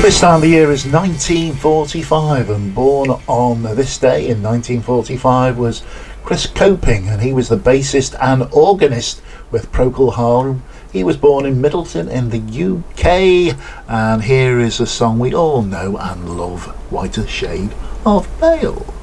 This time of the year is 1945, and born on this day in 1945 was Chris Coping, and he was the bassist and organist with Procol Harum. He was born in Middleton in the UK, and here is a song we all know and love, Whiter Shade of Pale.